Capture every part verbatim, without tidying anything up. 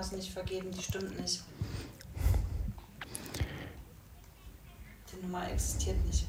Was nicht vergeben, die stimmt nicht. Die Nummer existiert nicht.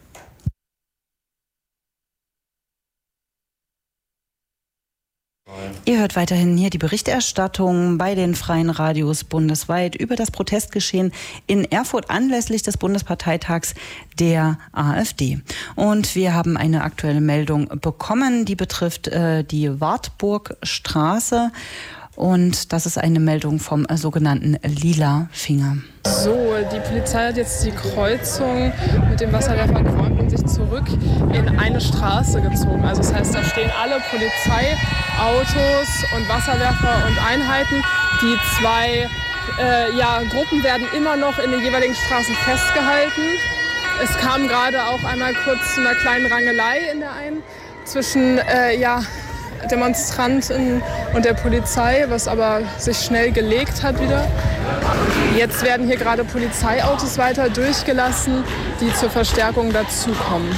Ihr hört weiterhin hier die Berichterstattung bei den freien Radios bundesweit über das Protestgeschehen in Erfurt anlässlich des Bundesparteitags der AfD. Und wir haben eine aktuelle Meldung bekommen, die betrifft äh, die Wartburgstraße. Und das ist eine Meldung vom äh, sogenannten Lila Finger. So, die Polizei hat jetzt die Kreuzung mit dem Wasserwerfer geräumt und sich zurück in eine Straße gezogen. Also das heißt, da stehen alle Polizeiautos und Wasserwerfer und Einheiten. Die zwei äh, ja, Gruppen werden immer noch in den jeweiligen Straßen festgehalten. Es kam gerade auch einmal kurz zu einer kleinen Rangelei in der einen zwischen äh, ja, Demonstranten und der Polizei, was aber sich schnell gelegt hat wieder. Jetzt werden hier gerade Polizeiautos weiter durchgelassen, die zur Verstärkung dazukommen.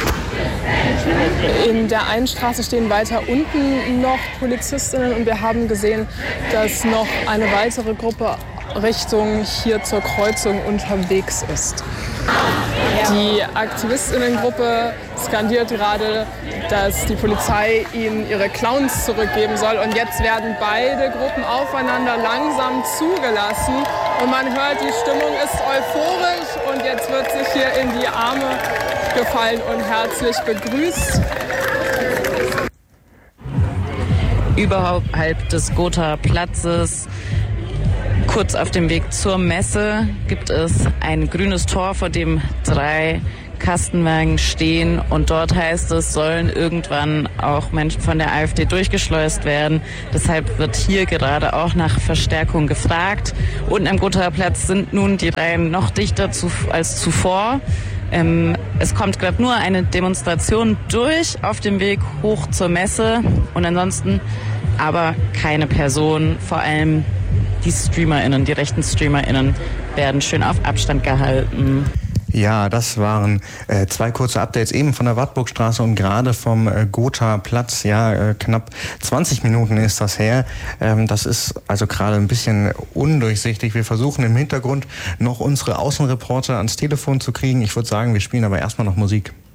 In der einen Straße stehen weiter unten noch Polizistinnen und wir haben gesehen, dass noch eine weitere Gruppe Richtung hier zur Kreuzung unterwegs ist. Die Aktivistinnengruppe skandiert gerade, dass die Polizei ihnen ihre Clowns zurückgeben soll. Und jetzt werden beide Gruppen aufeinander langsam zugelassen. Und man hört, die Stimmung ist euphorisch. Und jetzt wird sich hier in die Arme gefallen und herzlich begrüßt. Überhalb des Gothaer Platzes, kurz auf dem Weg zur Messe, gibt es ein grünes Tor, vor dem drei Kastenwagen stehen und dort heißt es, sollen irgendwann auch Menschen von der AfD durchgeschleust werden. Deshalb wird hier gerade auch nach Verstärkung gefragt. Unten am Gothaer Platz sind nun die Reihen noch dichter zu, als zuvor. Ähm, es kommt gerade nur eine Demonstration durch auf dem Weg hoch zur Messe und ansonsten aber keine Person, vor allem die StreamerInnen, die rechten StreamerInnen werden schön auf Abstand gehalten. Ja, das waren äh, zwei kurze Updates eben von der Wartburgstraße und gerade vom äh, Gothaer Platz. Ja, äh, knapp zwanzig Minuten ist das her. Ähm, das ist also gerade ein bisschen undurchsichtig. Wir versuchen im Hintergrund noch unsere Außenreporter ans Telefon zu kriegen. Ich würde sagen, wir spielen aber erstmal noch Musik.